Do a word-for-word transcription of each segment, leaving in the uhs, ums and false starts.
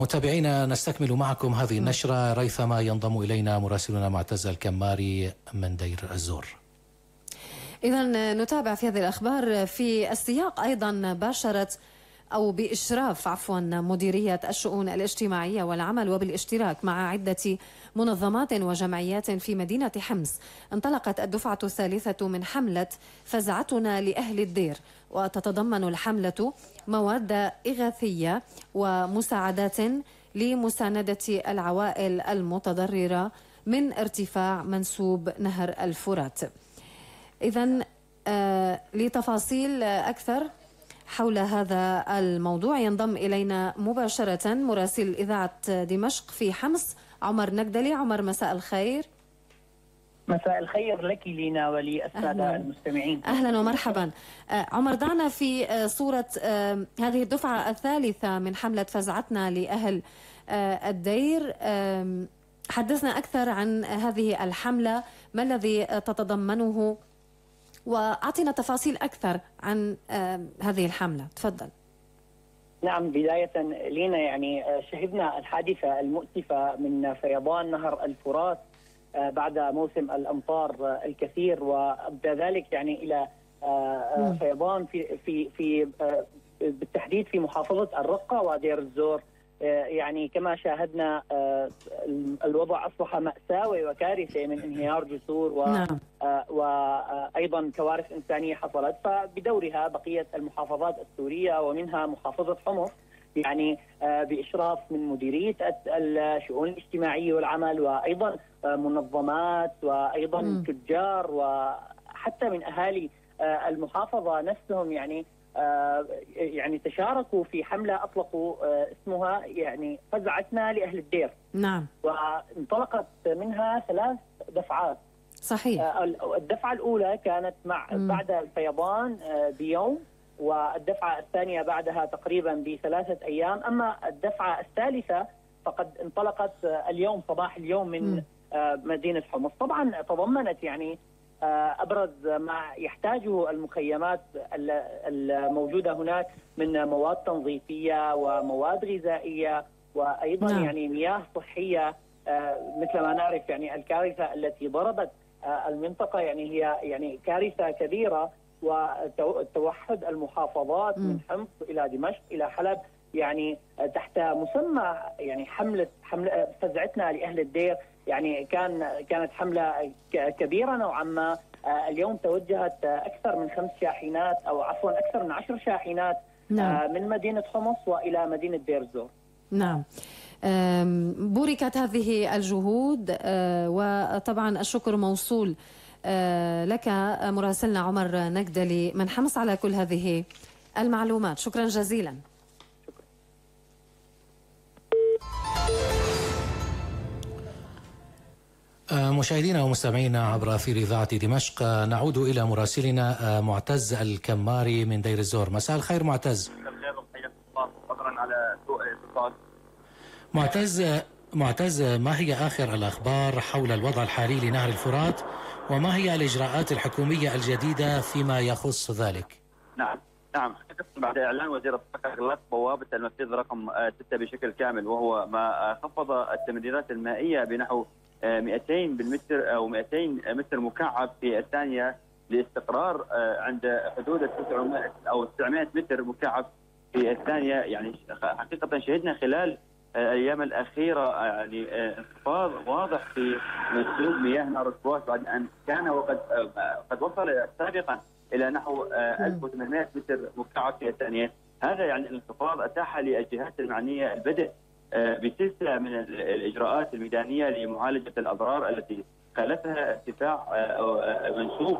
متابعينا نستكمل معكم هذه النشرة ريثما ينضم إلينا مراسلنا معتز الكماري من دير الزور. إذا نتابع في هذه الأخبار. في السياق أيضا باشرت أو بإشراف عفوا مديرية الشؤون الاجتماعية والعمل وبالاشتراك مع عدة منظمات وجمعيات في مدينة حمص انطلقت الدفعة الثالثة من حملة فزعتنا لأهل الدير، وتتضمن الحملة مواد إغاثية ومساعدات لمساندة العوائل المتضررة من ارتفاع منسوب نهر الفرات. إذن آه لتفاصيل أكثر حول هذا الموضوع ينضم إلينا مباشرة مراسل إذاعة دمشق في حمص عمر نقدلي. عمر، مساء الخير. مساء الخير لك لينا وللسادة المستمعين. أهلا ومرحبا. آه عمر، ضعنا في آه صورة آه هذه الدفعة الثالثة من حملة فزعتنا لأهل آه الدير. آه حدثنا أكثر عن هذه الحملة، ما الذي تتضمنه، وأعطينا تفاصيل أكثر عن هذه الحملة. تفضل. نعم، بداية لينا يعني شهدنا الحادثة المؤسفة من فيضان نهر الفرات بعد موسم الأمطار الكثير، وأدى ذلك يعني إلى فيضان في في في بالتحديد في محافظة الرقة ودير الزور. يعني كما شاهدنا الوضع أصبح مأساوي وكارثة من انهيار جسور و نعم. وأيضا كوارث إنسانية حصلت، فبدورها بقية المحافظات السورية ومنها محافظة حمص يعني بإشراف من مديرية الشؤون الاجتماعية والعمل وأيضا منظمات وأيضا م. تجار وحتى من أهالي المحافظة نفسهم يعني آه يعني تشاركوا في حملة أطلقوا آه اسمها يعني فزعتنا لأهل الدير. نعم. وانطلقت منها ثلاث دفعات. صحيح. آه الدفعة الأولى كانت مع م. بعد الفيضان آه بيوم، والدفعة الثانية بعدها تقريبا بثلاثة أيام، أما الدفعة الثالثة فقد انطلقت آه اليوم صباح اليوم من آه مدينة حمص. طبعا تضمنت يعني أبرز ما يحتاجه المخيمات الموجودة هناك من مواد تنظيفية ومواد غذائية وأيضا نعم. يعني مياه صحية. مثل ما نعرف يعني الكارثة التي ضربت المنطقة يعني هي يعني كارثة كبيرة، وتوحد المحافظات من حمص إلى دمشق إلى حلب يعني تحت مسمى يعني حملة حملة فزعتنا لأهل الدير. يعني كان كانت حملة كبيرة نوعا ما. اليوم توجهت أكثر من خمس شاحنات أو عفوا أكثر من عشر شاحنات نعم. من مدينة حمص وإلى مدينة دير الزور. نعم، بوركت هذه الجهود، وطبعا الشكر موصول لك مراسلنا عمر نقدلي من حمص على كل هذه المعلومات. شكرا جزيلا. مشاهدينا ومستمعينا عبر أثير إذاعة دمشق، نعود إلى مراسلنا معتز الكماري من دير الزور. مساء الخير معتز. معتز معتز ما هي آخر الأخبار حول الوضع الحالي لنهر الفرات، وما هي الإجراءات الحكومية الجديدة فيما يخص ذلك؟ نعم نعم بعد إعلان وزير الطاقة إغلاق بوابة المفيد رقم ستة بشكل كامل، وهو ما خفض التمديدات المائية بنحو مئتين بالمتر أو مئتين متر مكعب في الثانية لاستقرار عند حدود تسعمائة أو تسعمائة متر مكعب في الثانية. يعني حقيقة شهدنا خلال الأيام الأخيرة يعني انخفاض واضح في منسوب مياه نهر الفرات بعد أن كان وقد قد وصل سابقا إلى نحو ألف وثمانمائة متر مكعب في الثانية. هذا يعني الانخفاض أتاح للجهات المعنية البدء بسلسلة من الإجراءات الميدانية لمعالجة الأضرار التي خالفها ارتفاع منسوب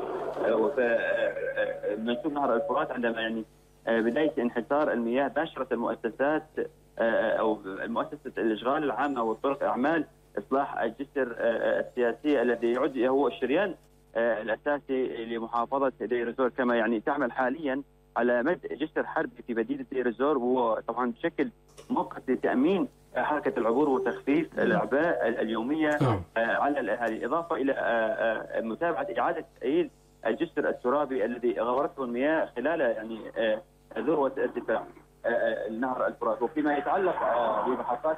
منسوب نهر الفرات عندما يعني بداية انحسار المياه باشرة المؤسسات أو مؤسسة الإشغال العامة والطرق أعمال إصلاح الجسر السياسي الذي يعد هو الشريان الأساسي لمحافظة دير الزور، كما يعني تعمل حاليا على مد جسر حربي في مدينة دير الزور، وهو طبعا بشكل مؤقت لتأمين حركة العبور وتخفيف الأعباء اليومية على الأهالي، إضافة إلى متابعة إعادة تأهيل الجسر الترابي الذي غورته المياه خلال يعني ذروة ارتفاع نهر الفرات. وفيما يتعلق بمحطات